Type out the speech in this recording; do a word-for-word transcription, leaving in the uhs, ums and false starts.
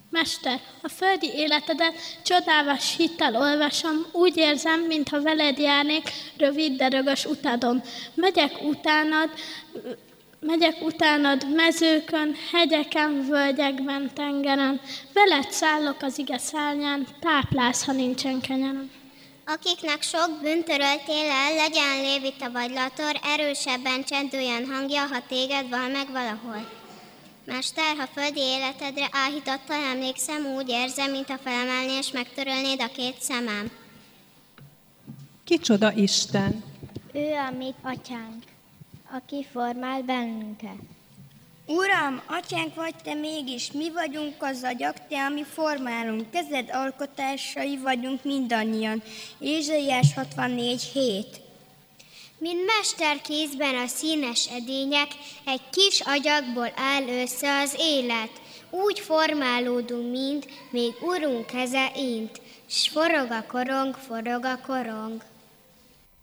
Mester, a földi életedet csodálvas hittel olvasom, úgy érzem, mintha veled járnék rövid, de rögös utadon. Megyek utánad, megyek utánad mezőkön, hegyeken, völgyekben, tengeren. Veled szállok az ige szárnyán, táplálsz, ha nincsen kenyerem. Akiknek sok bűnt töröltél el, legyen lévita vagy lator, erősebben csendüljön hangja, ha téged val meg valahol. Mester, ha földi életedre áhítattal emlékszem, úgy érzem, mintha felemelné és megtörölnéd a két szemem. Kicsoda Isten? Ő a mi atyánk, aki formál bennünket. Uram, atyánk vagy te mégis, mi vagyunk az agyak, te, ami formálunk, kezed alkotásai vagyunk mindannyian. Ézsaiás hatvannégy hét. Mint mesterkézben a színes edények, egy kis agyagból áll össze az élet. Úgy formálódunk mind, még Urunk keze int, s forog a korong, forog a korong.